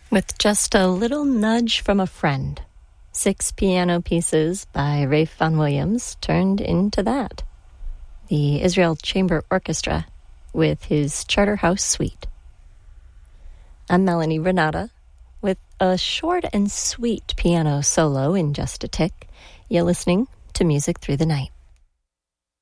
With just a little nudge from a friend, 6 piano pieces by Ralph Vaughan Williams turned into that. The Israel Chamber Orchestra with his Charterhouse Suite. I'm Melanie Renata with a short and sweet piano solo in just a tick. You're listening to Music Through the Night.